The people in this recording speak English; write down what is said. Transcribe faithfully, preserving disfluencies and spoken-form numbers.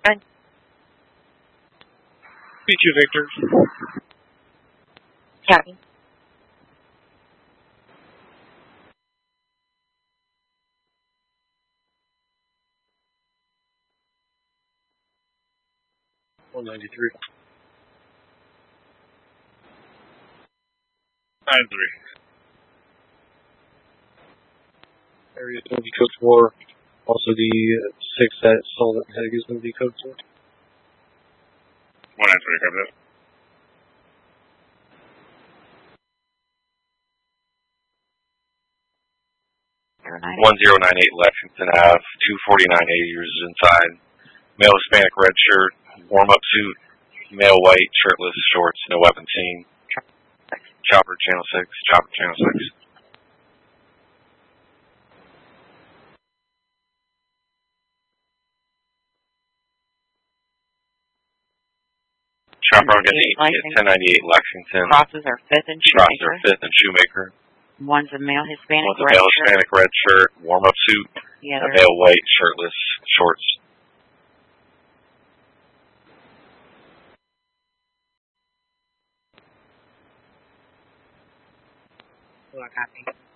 Good. Meet you, Victor. Copy. one ninety-three. nine three. Area is going to be code four. Also the uh, six that Solvent Head is going to be code four. one nine three, copy that. one zero nine eight Lexington Ave, two forty-nine A users inside. Male Hispanic red shirt, warm-up suit, male white, shirtless, shorts, no weapon seen. Chopper channel six, chopper channel six. Chopper on ten ninety-eight Lexington. Crosses are fifth and Shoemaker. Crosses are fifth and Shoemaker. One's a male Hispanic One's a red male shirt. Hispanic red shirt, warm-up suit, The a other male white, shirtless, shorts. Copy.